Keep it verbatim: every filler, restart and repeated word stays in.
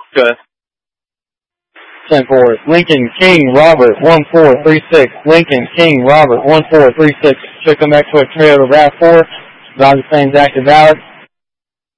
Good. ten four. Lincoln King Robert, one four three six. Lincoln King Robert, one four three six. Should come back to a trail of R A V four. Drive the same active hour.